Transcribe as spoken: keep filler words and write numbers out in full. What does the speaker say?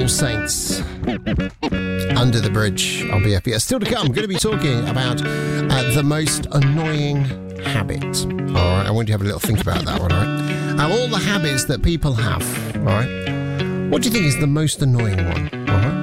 All Saints, Under the Bridge on B F B S. Still to come, I'm going to be talking about uh, the most annoying habit. All right, I want you to have a little think about that one, all right? Of all the habits that people have, all right, what do you think is the most annoying one? All right.